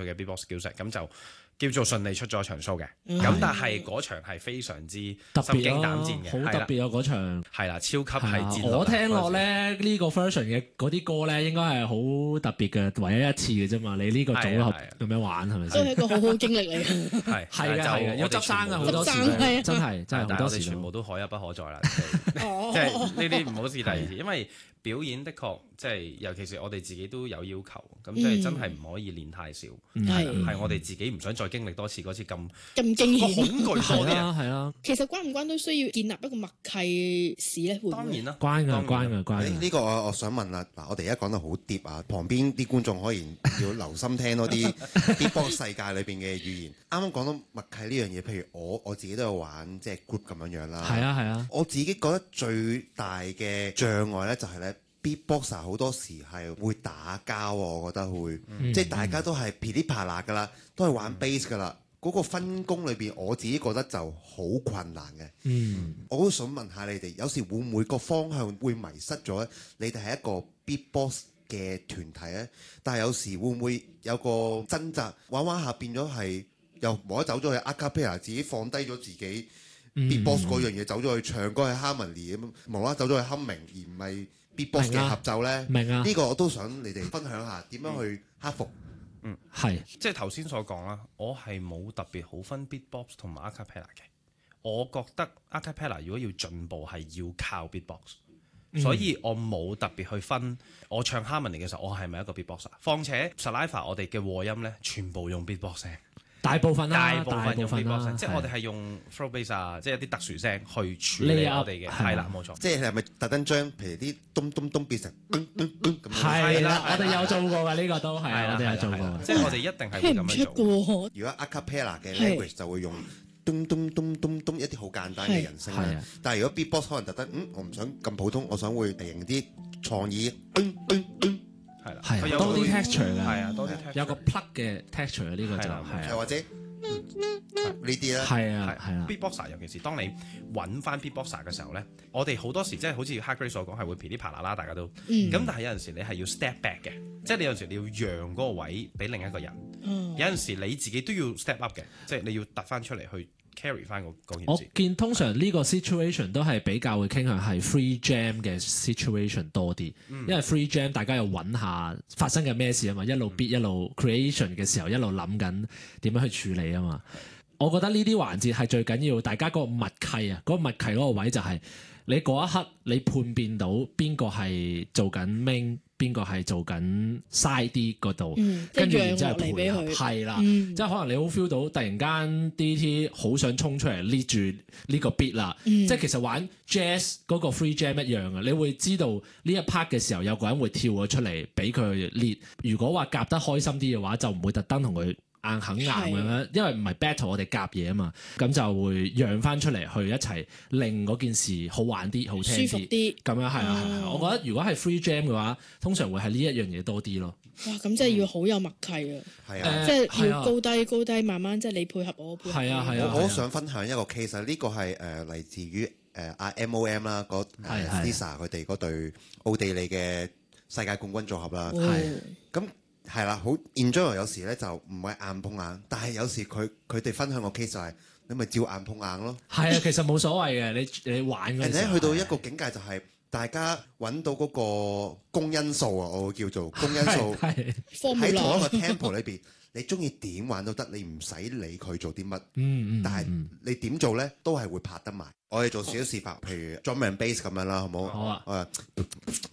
嘅 beatbox 叫實，咁就叫做順利出咗場 show 嘅。咁但係嗰場係非常之心驚膽戰嘅， 好特別啊嗰場。 係啦，超級係戰略。 我聽落咧呢個 version 嘅嗰啲歌咧，應該係好特別嘅，唯一一次嘅啫嘛。你呢個組合咁樣玩係咪先？ 都係一個好好經歷嚟嘅。 係係要執生啊，好多時真係好多時全部都可一不可再啦。即係呢啲唔好試第二次，因為表演的確即係尤其是我哋自己都有要求，咁即係真係唔可以練太少。係我哋自己唔想再經歷多次嗰次咁驚險、 恐懼多啲啊。 係啊， 其實關唔關都需要建立一個默契事咧？會唔會？ 當然啦， 關㗎。 呢個我想問啦，嗱，我哋而家講得好 deep 啊，旁邊啲觀眾可以要留心聽多啲 beatbox 世界裏邊嘅語言。啱啱講到默契呢樣嘢，譬如我自己都有玩即係 group 咁樣啦。 係啊。 我自己覺得最大嘅障礙咧就係咧。Beatboxer 好多時係會打交，我覺得會，即係大家都係噼里啪啦噶啦，都係玩 bass 噶啦。嗰個分工裏邊，我自己覺得就好困難嘅。我都想問下你哋，有時會唔會個方向會迷失咗咧？你哋係一個 beatbox 嘅團體咧，但係有時會唔會有個掙扎，玩玩下變咗係又冇得走咗去 a cappella， 自己放低咗自己 beatbox 嗰樣嘢，走咗去唱歌去 harmony 咁，無啦啦走咗去 humming，而唔係beatbox 嘅合奏咧，呢個我都想你哋分享下點樣去克服。 係即係頭先所講啦，我係冇特別好分 beatbox 同埋 a cappella 嘅。我覺得 a cappella 如果要進步係要靠 beatbox，所以我冇特別去分。我唱 harmony 嘅時候，我係咪一個 beatboxer？況且 Saliva 我哋嘅和音咧，全部用 beatbox 聲。 大部分用 beatbox，即係我哋係用 throat bass 啊，即係一啲特殊聲去處理我哋嘅，係啦，冇錯。 即係係咪特登將譬如啲咚咚咚變成咁？ 係啦，我哋有做過㗎，呢個都係我哋有做過。 即係我哋一定係會咁樣做。 如果 a cappella 嘅 language 就會用咚咚咚咚咚一啲好簡單嘅人聲啦。但係如果 beatbox 可能特登，我唔想咁普通，我想會型啲創意。 係多啲 texture 㗎， 係啊，多啲 texture， 有個 plug 嘅 texture 呢個就係， 又或者呢啲咧， 係啊。 Beatboxer 尤其是當你揾翻 Beatboxer 嘅時候咧，我哋好多時即係好似 Hard Grace 所講係會噼里啪啦啦，大家都咁，但係有陣時你係要 step back 嘅，即係你有陣時你要讓嗰個位俾另一個人，有陣時你自己都要 step up 嘅，即係你要突翻出嚟去carry 翻嗰件事。 我見通常呢個 situation 都係比較會傾向係 free jam 嘅 situation 多啲，因為 free jam 大家又揾下發生緊咩事啊嘛，一路 beat 一路 creation 嘅時候一路諗緊點樣去處理啊嘛。我覺得呢啲環節係最緊要，大家嗰個默契啊，嗰個默契嗰個位就係你嗰一刻你判辨到邊個係做緊 main，邊個係做緊 side D 嗰度，跟住然之後配合，係啦，即係可能你好 feel 到突然間 DT 好想衝出嚟 lead 住呢個 beat 啦，即係其實玩 jazz 嗰個 free jam 一樣啊，你會知道呢一 part 嘅時候有個人會跳咗出嚟俾佢 lead，如果話夾得開心啲嘅話，就唔會特登同佢硬啃硬咁樣，因為唔係 battle 我哋夾嘢啊嘛，咁就會讓翻出嚟去一齊令嗰件事好玩啲、好聽舒服啲。 咁樣係啊，我覺得如果係 free jam 嘅話，通常會係呢一樣嘢多啲咯。 哇！咁即係要好有默契啊！ 係啊， 即係要高低慢慢，即係你配合我配合。 係啊， 我好想分享一個 case，呢個係嚟自於阿 MOM 啦，嗰 Lisa 佢哋嗰隊奧地利嘅世界冠軍組合啦。咁係啦，好 enjoy 有時咧就唔係硬碰硬，但係有時佢哋分享個 case 就係你咪照硬碰硬咯。係啊，其實冇所謂嘅，你玩嗰陣時。 人哋去到一個境界就係大家揾到嗰個公因數啊，我會叫做公因數喺同一個 tempo 裏邊，你中意點玩都得，你唔使理佢做啲乜。但係你點做咧，都係會拍得埋。我哋做少少示範，譬如 drum and bass 咁樣啦，好冇？ 好啊。